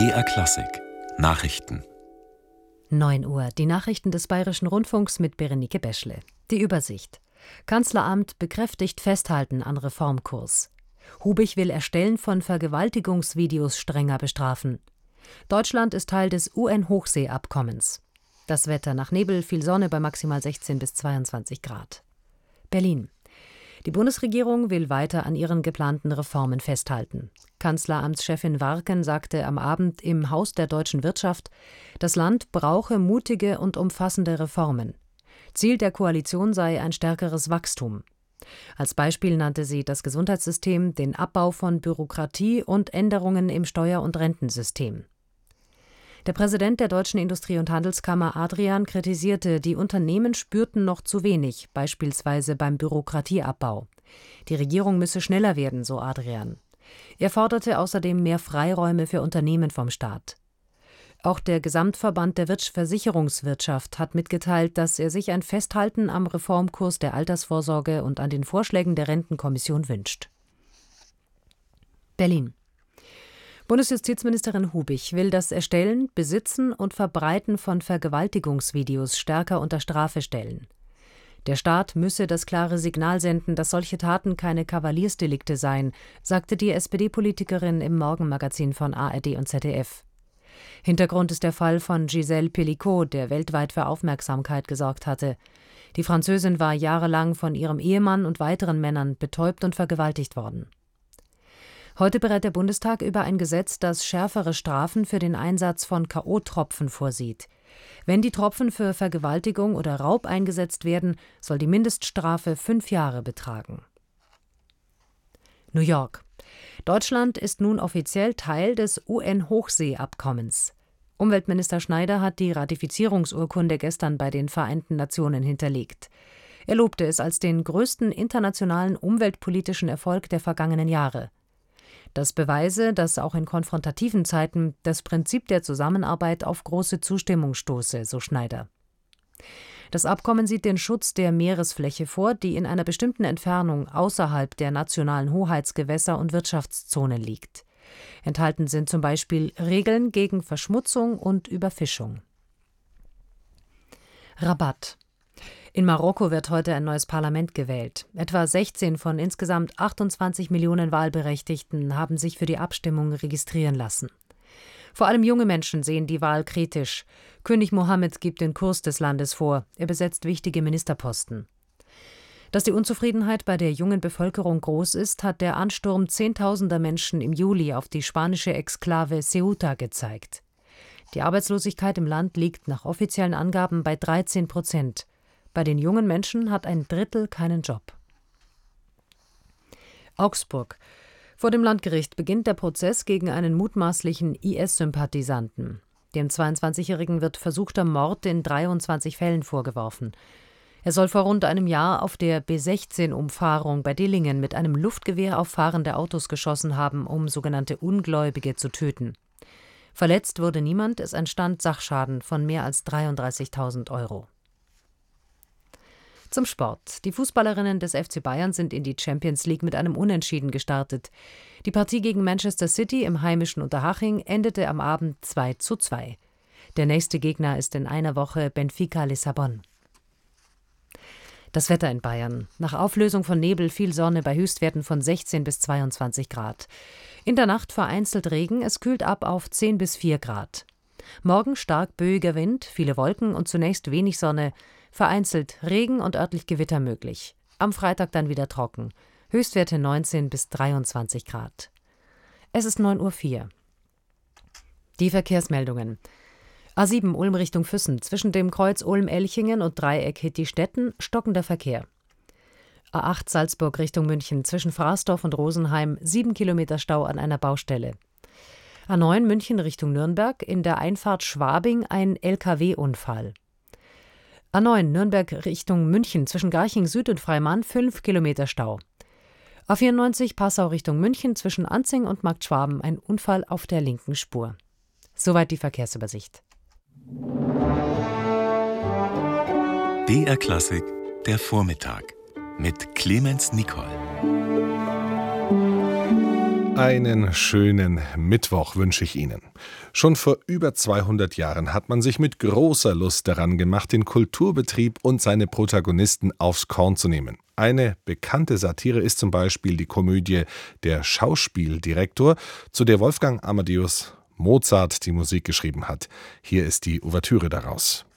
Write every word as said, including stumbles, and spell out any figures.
B R Klassik Nachrichten. neun Uhr. Die Nachrichten des Bayerischen Rundfunks mit Berenike Beschle. Die Übersicht. Kanzleramt bekräftigt Festhalten an Reformkurs. Hubich will Erstellen von Vergewaltigungsvideos strenger bestrafen. Deutschland ist Teil des U N-Hochseeabkommens. Das Wetter: nach Nebel, viel Sonne bei maximal sechzehn bis zweiundzwanzig Grad. Berlin. Die Bundesregierung will weiter an ihren geplanten Reformen festhalten. Kanzleramtschefin Warken sagte am Abend im Haus der deutschen Wirtschaft, das Land brauche mutige und umfassende Reformen. Ziel der Koalition sei ein stärkeres Wachstum. Als Beispiel nannte sie das Gesundheitssystem, den Abbau von Bürokratie und Änderungen im Steuer- und Rentensystem. Der Präsident der Deutschen Industrie- und Handelskammer Adrian kritisierte, die Unternehmen spürten noch zu wenig, beispielsweise beim Bürokratieabbau. Die Regierung müsse schneller werden, so Adrian. Er forderte außerdem mehr Freiräume für Unternehmen vom Staat. Auch der Gesamtverband der Versicherungswirtschaft hat mitgeteilt, dass er sich ein Festhalten am Reformkurs der Altersvorsorge und an den Vorschlägen der Rentenkommission wünscht. Berlin. Bundesjustizministerin Hubich will das Erstellen, Besitzen und Verbreiten von Vergewaltigungsvideos stärker unter Strafe stellen. Der Staat müsse das klare Signal senden, dass solche Taten keine Kavaliersdelikte seien, sagte die S P D-Politikerin im Morgenmagazin von A R D und Z D F. Hintergrund ist der Fall von Gisèle Pelicot, der weltweit für Aufmerksamkeit gesorgt hatte. Die Französin war jahrelang von ihrem Ehemann und weiteren Männern betäubt und vergewaltigt worden. Heute berät der Bundestag über ein Gesetz, das schärfere Strafen für den Einsatz von K O-Tropfen vorsieht. Wenn die Tropfen für Vergewaltigung oder Raub eingesetzt werden, soll die Mindeststrafe fünf Jahre betragen. New York. Deutschland ist nun offiziell Teil des U N-Hochseeabkommens. Umweltminister Schneider hat die Ratifizierungsurkunde gestern bei den Vereinten Nationen hinterlegt. Er lobte es als den größten internationalen umweltpolitischen Erfolg der vergangenen Jahre. Das beweise, dass auch in konfrontativen Zeiten das Prinzip der Zusammenarbeit auf große Zustimmung stoße, so Schneider. Das Abkommen sieht den Schutz der Meeresfläche vor, die in einer bestimmten Entfernung außerhalb der nationalen Hoheitsgewässer und Wirtschaftszonen liegt. Enthalten sind zum Beispiel Regeln gegen Verschmutzung und Überfischung. Rabat. In Marokko wird heute ein neues Parlament gewählt. Etwa sechzehn von insgesamt achtundzwanzig Millionen Wahlberechtigten haben sich für die Abstimmung registrieren lassen. Vor allem junge Menschen sehen die Wahl kritisch. König Mohammed gibt den Kurs des Landes vor. Er besetzt wichtige Ministerposten. Dass die Unzufriedenheit bei der jungen Bevölkerung groß ist, hat der Ansturm zehntausender Menschen im Juli auf die spanische Exklave Ceuta gezeigt. Die Arbeitslosigkeit im Land liegt nach offiziellen Angaben bei dreizehn Prozent. Bei den jungen Menschen hat ein Drittel keinen Job. Augsburg. Vor dem Landgericht beginnt der Prozess gegen einen mutmaßlichen I S-Sympathisanten. Dem zweiundzwanzigjährigen wird versuchter Mord in dreiundzwanzig Fällen vorgeworfen. Er soll vor rund einem Jahr auf der B sechzehn-Umfahrung bei Dillingen mit einem Luftgewehr auf fahrende Autos geschossen haben, um sogenannte Ungläubige zu töten. Verletzt wurde niemand, es entstand Sachschaden von mehr als dreiunddreißigtausend Euro. Zum Sport. Die Fußballerinnen des F C Bayern sind in die Champions League mit einem Unentschieden gestartet. Die Partie gegen Manchester City im heimischen Unterhaching endete am Abend zwei zu zwei. Der nächste Gegner ist in einer Woche Benfica Lissabon. Das Wetter in Bayern. Nach Auflösung von Nebel viel Sonne bei Höchstwerten von sechzehn bis zweiundzwanzig Grad. In der Nacht vereinzelt Regen, es kühlt ab auf zehn bis vier Grad. Morgen stark böiger Wind, viele Wolken und zunächst wenig Sonne. Vereinzelt Regen und örtlich Gewitter möglich. Am Freitag dann wieder trocken. Höchstwerte neunzehn bis dreiundzwanzig Grad. Es ist neun Uhr vier. Die Verkehrsmeldungen. A sieben Ulm Richtung Füssen. Zwischen dem Kreuz Ulm-Elchingen und Dreieck Hitti-Stetten stockender Verkehr. A acht Salzburg Richtung München. Zwischen Fraßdorf und Rosenheim sieben Kilometer Stau an einer Baustelle. A neun München Richtung Nürnberg. In der Einfahrt Schwabing ein L K W-Unfall. A neun Nürnberg Richtung München zwischen Garching Süd und Freimann fünf Kilometer Stau. A vierundneunzig Passau Richtung München zwischen Anzing und Markt Schwaben ein Unfall auf der linken Spur. Soweit die Verkehrsübersicht. B R Klassik, der Vormittag mit Clemens Nicol. Einen schönen Mittwoch wünsche ich Ihnen. Schon vor über zweihundert Jahren hat man sich mit großer Lust daran gemacht, den Kulturbetrieb und seine Protagonisten aufs Korn zu nehmen. Eine bekannte Satire ist zum Beispiel die Komödie Der Schauspieldirektor, zu der Wolfgang Amadeus Mozart die Musik geschrieben hat. Hier ist die Ouvertüre daraus.